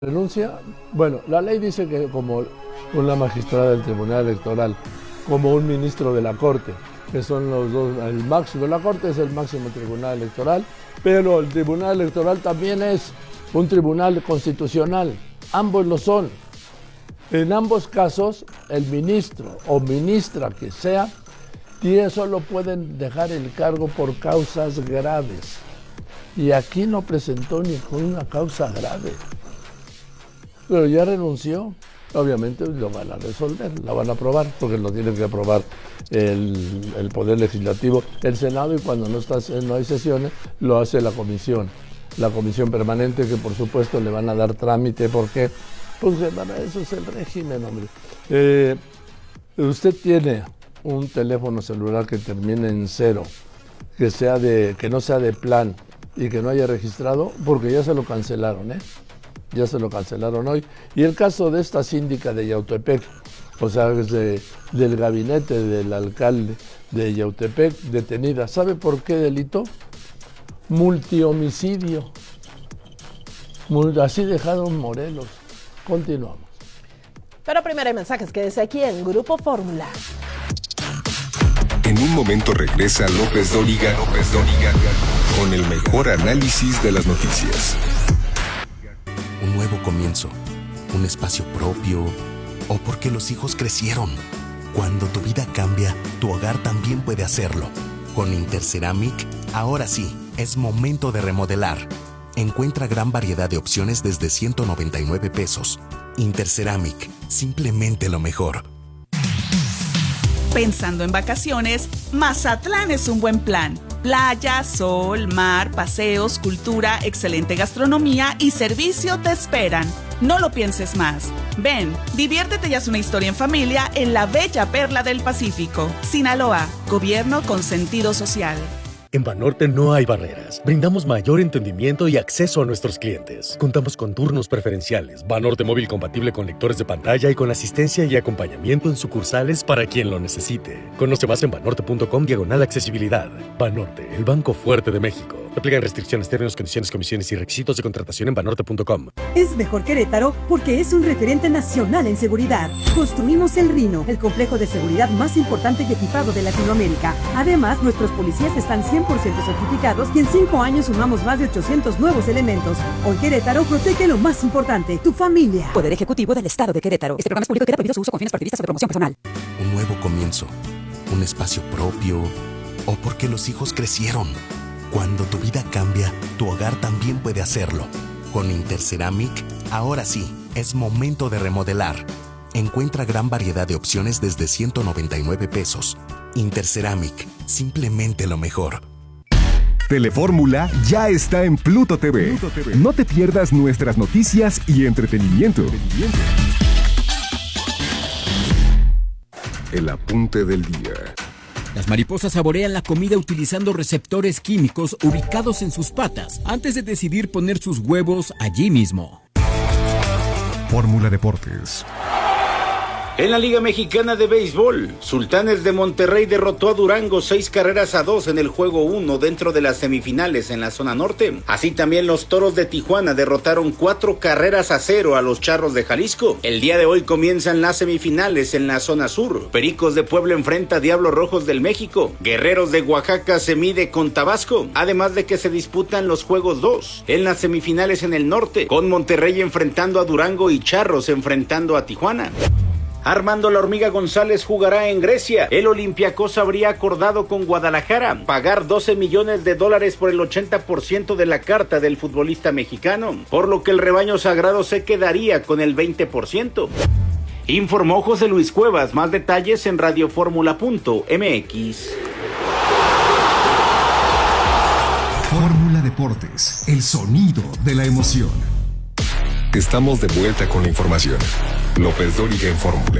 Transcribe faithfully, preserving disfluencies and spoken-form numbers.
Renuncia, bueno, la ley dice que como una magistrada del Tribunal Electoral, como un ministro de la Corte, que son los dos, el máximo, la Corte es el máximo tribunal electoral, pero el Tribunal Electoral también es un tribunal constitucional, ambos lo son. En ambos casos, el ministro o ministra que sea, tiene, solo pueden dejar el cargo por causas graves. Y aquí no presentó ninguna causa grave. Pero ya renunció, obviamente lo van a resolver, la van a aprobar, porque lo tiene que aprobar el, el Poder Legislativo, el Senado, y cuando no, está, no hay sesiones, lo hace la comisión, la comisión permanente, que por supuesto le van a dar trámite, porque pues, eso es el régimen, hombre. Eh, usted tiene un teléfono celular que termine en cero, que, sea de, que no sea de plan y que no haya registrado, porque ya se lo cancelaron, ¿eh? Ya se lo cancelaron hoy. Y el caso de esta síndica de Yautepec, o sea, es de, del gabinete del alcalde de Yautepec, detenida. ¿Sabe por qué delito? Multihomicidio. Así dejaron Morelos. Continuamos. Pero primero hay mensajes, quédese aquí en Grupo Fórmula. En un momento regresa López Dóriga, López Dóriga, con el mejor análisis de las noticias. Un nuevo comienzo, un espacio propio, o porque los hijos crecieron. Cuando tu vida cambia, tu hogar también puede hacerlo. Con Interceramic, ahora sí, es momento de remodelar. Encuentra gran variedad de opciones desde ciento noventa y nueve pesos. Interceramic, simplemente lo mejor. Pensando en vacaciones, Mazatlán es un buen plan. Playa, sol, mar, paseos, cultura, excelente gastronomía y servicio te esperan. No lo pienses más. Ven, diviértete y haz una historia en familia en la bella perla del Pacífico. Sinaloa, gobierno con sentido social. En Banorte no hay barreras. Brindamos mayor entendimiento y acceso a nuestros clientes. Contamos con turnos preferenciales, Banorte móvil compatible con lectores de pantalla y con asistencia y acompañamiento en sucursales para quien lo necesite. Conoce más en banorte.com diagonal accesibilidad. Banorte, el banco fuerte de México. Aplican restricciones, términos, condiciones, comisiones y requisitos de contratación en banorte punto com. Es mejor Querétaro porque es un referente nacional en seguridad. Construimos el Rino, el complejo de seguridad más importante y equipado de Latinoamérica. Además, nuestros policías están cien por ciento certificados y en cinco años sumamos más de ochocientos nuevos elementos. Hoy Querétaro protege lo más importante, tu familia. Poder Ejecutivo del Estado de Querétaro. Este programa es público y queda prohibido su uso con fines partidistas o de promoción personal. Un nuevo comienzo, un espacio propio, o porque los hijos crecieron. Cuando tu vida cambia, tu hogar también puede hacerlo. Con Interceramic, ahora sí, es momento de remodelar. Encuentra gran variedad de opciones desde ciento noventa y nueve pesos. Interceramic, simplemente lo mejor. Telefórmula ya está en Pluto T V. Pluto T V. No te pierdas nuestras noticias y entretenimiento. El apunte del día. Las mariposas saborean la comida utilizando receptores químicos ubicados en sus patas antes de decidir poner sus huevos allí mismo. Fórmula Deportes. En la Liga Mexicana de Béisbol, Sultanes de Monterrey derrotó a Durango seis carreras a dos en el juego uno dentro de las semifinales en la zona norte. Así también los Toros de Tijuana derrotaron cuatro carreras a cero a los Charros de Jalisco. El día de hoy comienzan las semifinales en la zona sur. Pericos de Puebla enfrenta a Diablos Rojos del México. Guerreros de Oaxaca se mide con Tabasco. Además de que se disputan los juegos dos en las semifinales en el norte, con Monterrey enfrentando a Durango y Charros enfrentando a Tijuana. Armando La Hormiga González jugará en Grecia. El Olympiacos habría acordado con Guadalajara pagar doce millones de dólares por el ochenta por ciento de la carta del futbolista mexicano, por lo que el rebaño sagrado se quedaría con el veinte por ciento. Informó José Luis Cuevas. Más detalles en radioformula punto m x. Fórmula Deportes, el sonido de la emoción. Estamos de vuelta con la información. López Dóriga en Fórmula.